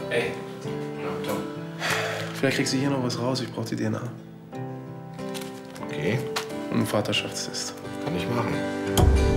Ey. Ja, klar. Vielleicht kriegst du hier noch was raus. Ich brauche die DNA. Okay. Und einen Vaterschaftstest. Kann ich machen.